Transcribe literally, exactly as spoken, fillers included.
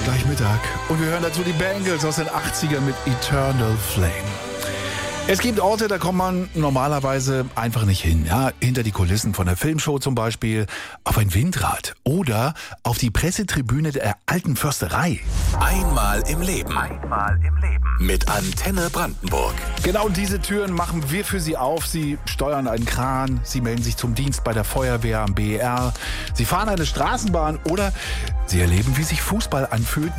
gleich Mittag. Und wir hören dazu die Bangles aus den achtzigern mit Eternal Flame. Es gibt Orte, da kommt man normalerweise einfach nicht hin. Ja, hinter die Kulissen von der Filmshow zum Beispiel, auf ein Windrad oder auf die Pressetribüne der Alten Försterei. Einmal im Leben. Einmal im Leben. Mit Antenne Brandenburg. Genau diese Türen machen wir für Sie auf. Sie steuern einen Kran, Sie melden sich zum Dienst bei der Feuerwehr am B E R, Sie fahren eine Straßenbahn oder Sie erleben, wie sich Fußball anfühlt,